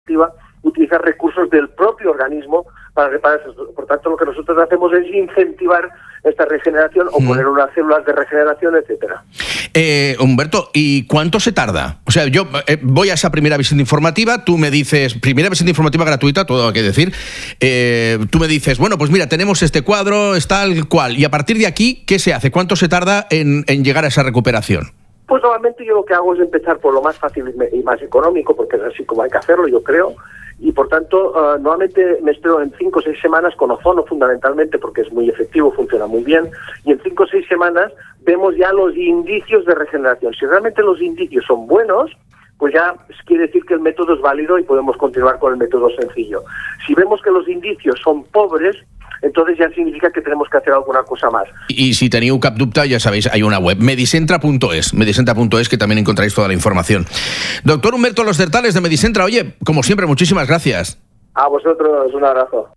utilizar recursos del propio organismo para reparar eso. Por tanto, lo que nosotros hacemos es incentivar esta regeneración o poner unas células de regeneración, etcétera. Humberto, ¿y cuánto se tarda? O sea, yo voy a esa primera visita informativa, tú me dices, primera visita informativa gratuita, todo hay que decir, tú me dices, bueno, pues mira, tenemos este cuadro, es tal cual, y a partir de aquí, ¿qué se hace? ¿Cuánto se tarda en llegar a esa recuperación? Pues normalmente yo lo que hago es empezar por lo más fácil y más económico, porque es así como hay que hacerlo, yo creo, y por tanto, normalmente me espero en 5 o 6 semanas con ozono fundamentalmente, porque es muy efectivo, funciona muy bien, y en 5 o 6 semanas vemos ya los indicios de regeneración. Si realmente los indicios son buenos, pues ya quiere decir que el método es válido y podemos continuar con el método sencillo. Si vemos que los indicios son pobres, entonces ya significa que tenemos que hacer alguna cosa más. Y si teniu cap dubte, ya sabéis, hay una web, medicentra.es, que también encontráis toda la información. Doctor Humberto Los Certales de Medicentra, oye, como siempre, muchísimas gracias. A vosotros, un abrazo.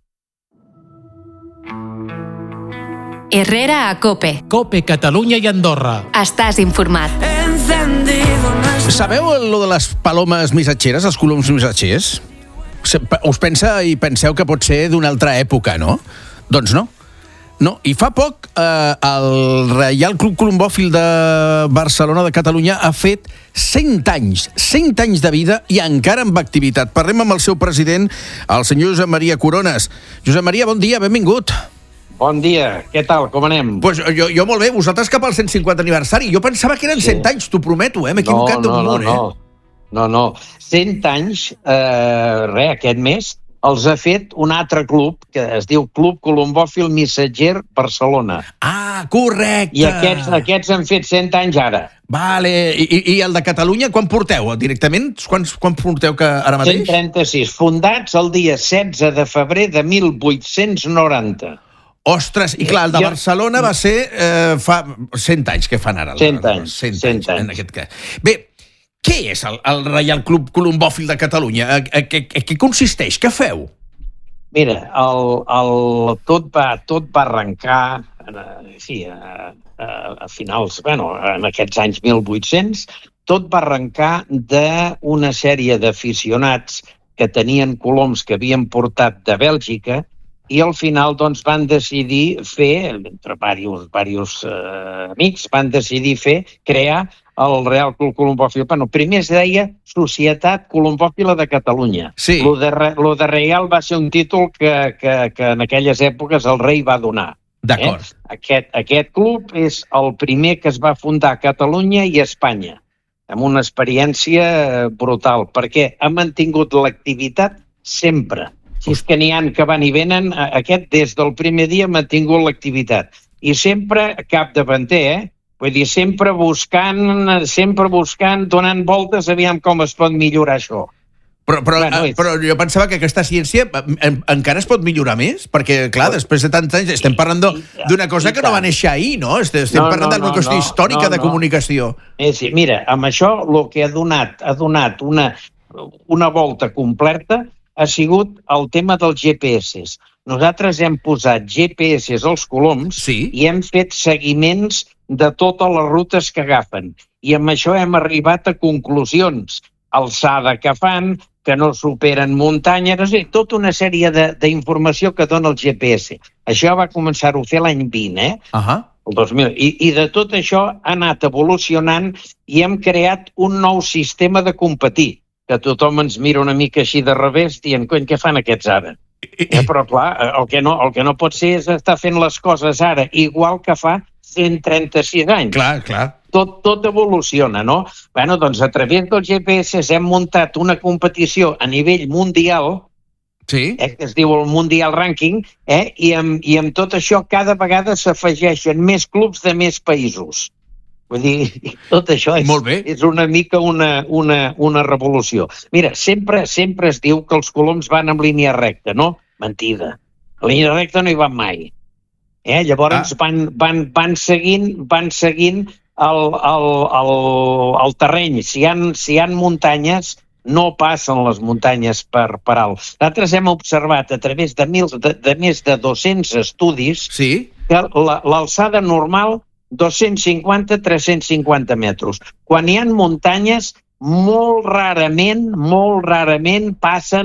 Herrera a COPE. COPE, Catalunya i Andorra. Estàs informat. Sabeu lo de les palomes missatgeres, els coloms missatgers? Us penseu que pot ser d'una altra època, no? Doncs no. No, i fa poc el Reial Club Colombòfil de Barcelona de Catalunya ha fet 100 anys de vida i encara amb activitat. Parlem amb el seu president, el senyor Josep Maria Corones. Josep Maria, bon dia, benvingut. Bon dia, què tal, com anem? Pues jo molt bé, vosaltres cap al 150 aniversari. Jo pensava que eren 100 anys, t'ho prometo, m'he equivocat d'un munt, No, 100 anys, aquest mes, els ha fet un altre club, que es diu Club Colombòfil Missatger Barcelona. Ah, correcte! I aquests han fet 100 anys ara. Vale, i el de Catalunya, quan porteu? Directament? Quan porteu que ara mateix? 136, fundats el dia 16 de febrer de 1890. Ostres, i clar, el de Barcelona va ser fa 100 anys, que fan ara? 100 anys. 100 anys, en aquest cas. Bé, què és el Reial Club Colombòfil de Catalunya? Què consisteix? Què feu? Mira, tot va arrencar a finals, en aquests anys 1800, tot va arrencar d'una sèrie d'aficionats que tenien coloms que havien portat de Bèlgica i al final van decidir entre diversos amics, van decidir crear el Real Club Colombòfil. Primer es deia Societat Colombòfila de Catalunya. Sí. Lo de Reial va ser un títol que en aquelles èpoques el rei va donar. D'acord. Aquest club és el primer que es va fundar a Catalunya i a Espanya, amb una experiència brutal, perquè ha mantingut l'activitat sempre. Si és que n'hi ha que van i venen, aquest des del primer dia ha mantingut l'activitat. I sempre capdavanter, Vull dir, sempre buscant, donant voltes, aviam com es pot millorar això. Però jo pensava que aquesta ciència encara es pot millorar més, perquè, clar, després de tants anys estem parlant d'una cosa que no va néixer ahir, no? Estem parlant d'una qüestió històrica de comunicació. Sí, mira, amb això el que ha donat una volta completa ha sigut el tema dels GPS. Nosaltres hem posat GPS als coloms i hem fet seguiments de totes les rutes que agafen. I amb això hem arribat a conclusions. Alçada que fan, que no superen muntanyes, tota una sèrie d'informació que dona el GPS. Això va començar-ho a fer l'any 20, el 2000. I de tot això ha anat evolucionant i hem creat un nou sistema de competir, que tothom ens mira una mica així de revés dient, cony, què fan aquests ara? Però clar, el que no pot ser és estar fent les coses ara igual que fa 136 anys. Clar. Tot evoluciona, no? Bueno, doncs a través dels GPS hem muntat una competició a nivell mundial, que es diu el Mundial Ranking, i amb tot això cada vegada s'afegeixen més clubs de més països. Vull dir, tot això és una mica una revolució. Mira, sempre es diu que els coloms van en línia recta, no? Mentida. En línia recta no hi van mai. Llavors van seguint el terreny. Si hi ha muntanyes, no passen les muntanyes per alt. Nosaltres hem observat a través de més de 200 estudis que l'alçada normal 250-350 metres. Quan hi ha muntanyes molt rarament passen